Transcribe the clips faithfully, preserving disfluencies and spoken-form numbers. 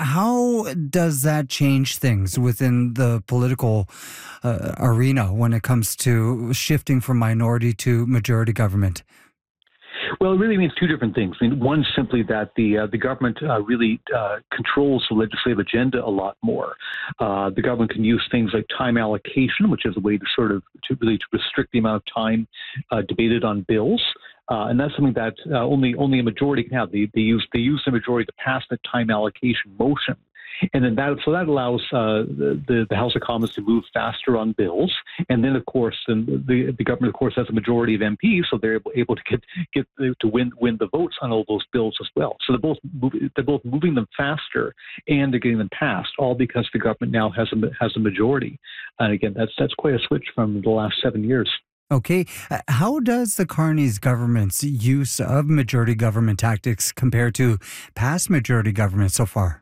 how does that change things within the political uh, arena when it comes to shifting from minority to majority government? Well, it really means two different things. I mean, one simply that the uh, the government uh, really uh, controls the legislative agenda a lot more. Uh, the government can use things like time allocation, which is a way to sort of to really to restrict the amount of time uh, debated on bills. Uh, and that's something that uh, only only a majority can have. They, they use they use the majority to pass the time allocation motion. And then that, so that allows uh, the, the House of Commons to move faster on bills. And then, of course, then the, the government, of course, has a majority of M Ps, so they're able, able to get get to win win the votes on all those bills as well. So they're both move, they're both moving them faster, and they're getting them passed, all because the government now has a has a majority. And again, that's that's quite a switch from the last seven years. Okay. Uh, How does the Carney's government's use of majority government tactics compare to past majority government so far?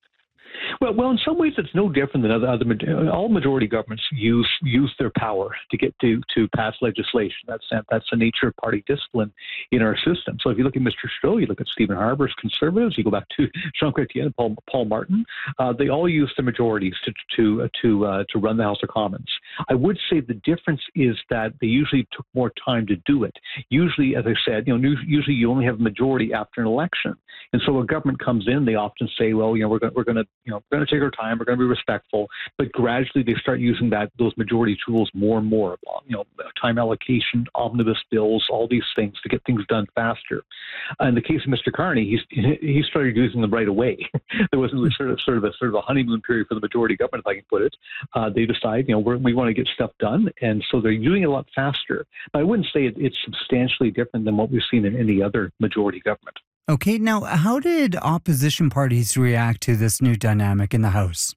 Well, well, in some ways, it's no different than other, other all majority governments use use their power to get to to pass legislation. That's that's the nature of party discipline in our system. So if you look at Mister Trudeau, you look at Stephen Harper's Conservatives, you go back to Jean Chrétien and Paul, Paul Martin, uh, they all use the majorities to to uh, to uh, to run the House of Commons. I would say the difference is that they usually took more time to do it. Usually, as I said, you know, usually you only have a majority after an election, and so when government comes in, they often say, well, you know, we're going we're going to you know. We're going to take our time. We're going to be respectful, but gradually they start using that those majority tools more and more. You know, time allocation, omnibus bills, all these things to get things done faster. In the case of Mister Carney, he's he started using them right away. There wasn't sort of sort of a sort of a honeymoon period for the majority government, if I can put it. Uh, they decide, you know, we're, we want to get stuff done, and so they're doing it a lot faster. But I wouldn't say it, it's substantially different than what we've seen in any other majority government. Okay, now how did opposition parties react to this new dynamic in the House?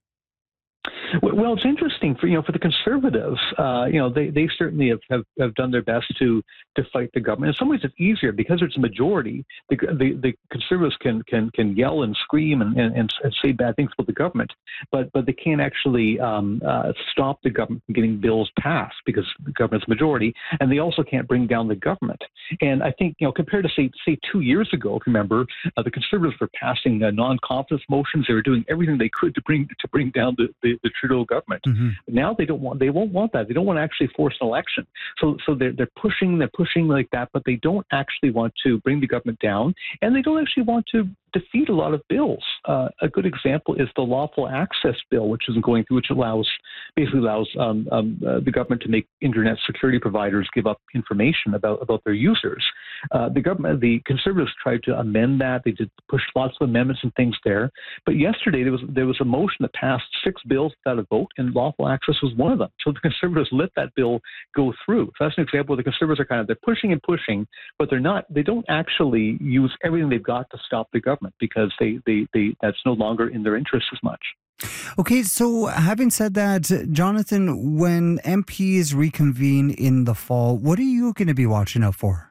Well, it's interesting for you know for the Conservatives. Uh, you know, they, they certainly have, have, have done their best to to fight the government. In some ways, it's easier because it's a majority. The the, the Conservatives can can can yell and scream and, and, and say bad things about the government, but but they can't actually um, uh, stop the government from getting bills passed because the government's majority, and they also can't bring down the government. And I think you know compared to say say two years ago, if you remember, uh, the Conservatives were passing uh, non-confidence motions. They were doing everything they could to bring to bring down the, the, the Trudeau government. Mm-hmm. Now they don't want they won't want that. They don't want to actually force an election. So so they're they're pushing they're pushing like that, but they don't actually want to bring the government down, and they don't actually want to defeat a lot of bills. Uh, a good example is the lawful access bill, which isn't going through, which allows basically allows um, um, uh, the government to make internet security providers give up information about about their users. Uh, the government, the Conservatives tried to amend that. They did push lots of amendments and things there. But yesterday there was there was a motion that passed six bills without a vote, and lawful access was one of them. So the Conservatives let that bill go through. So that's an example where the Conservatives are kind of they're pushing and pushing, but they're not. They don't actually use everything they've got to stop the government, because they, they, they that's no longer in their interest as much. Okay, so having said that, Jonathan, when M Ps reconvene in the fall, what are you going to be watching out for?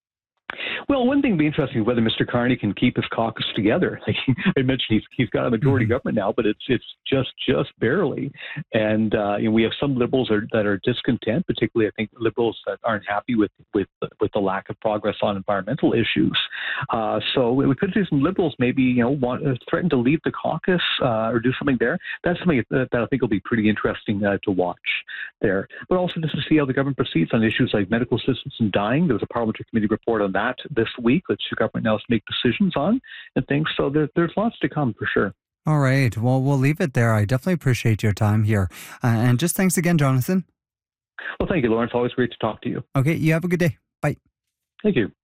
Well, one thing would be interesting is whether Mister Carney can keep his caucus together. Like I mentioned, he's he's got a majority mm-hmm. government now, but it's it's just just barely. And uh, you know, we have some liberals are, that are discontent, particularly I think liberals that aren't happy with with with the lack of progress on environmental issues. Uh, so we could see some liberals maybe you know want uh, threaten to leave the caucus uh, or do something there. That's something that, that I think will be pretty interesting uh, to watch there. But also just to see how the government proceeds on issues like medical assistance and dying. There was a parliamentary committee report on that this week, which the government now has to make decisions on and things. So there, there's lots to come for sure. All right. Well, we'll leave it there. I definitely appreciate your time here. Uh, and just thanks again, Jonathan. Well, thank you, Lawrence. Always great to talk to you. Okay. You have a good day. Bye. Thank you.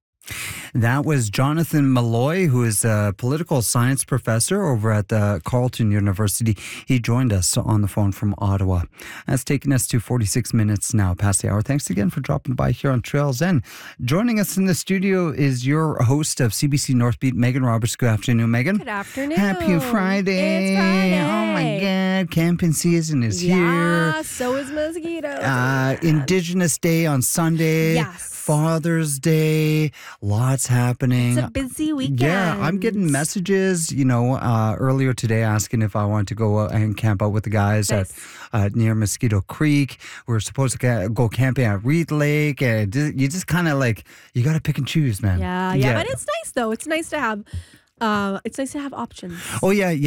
That was Jonathan Malloy, who is a political science professor over at the Carleton University. He joined us on the phone from Ottawa. That's taken us to forty-six minutes now past the hour. Thanks again for dropping by here on Trails End. Joining us in the studio is your host of C B C Northbeat, Megan Roberts. Good afternoon, Megan. Good afternoon. Happy Friday. It's Friday. Oh my God, camping season is yeah, here. Yeah, so is mosquitoes. Uh, Indigenous Day on Sunday. Yes. Father's Day, lots happening. It's a busy weekend. Yeah, I'm getting messages, you know, uh, earlier today asking if I want to go and camp out with the guys nice. at uh, near Mosquito Creek. We're supposed to go camping at Reed Lake. And you just kind of like, you got to pick and choose, man. Yeah, yeah, yeah, but it's nice though. It's nice to have, uh, it's nice to have options. Oh yeah, yeah.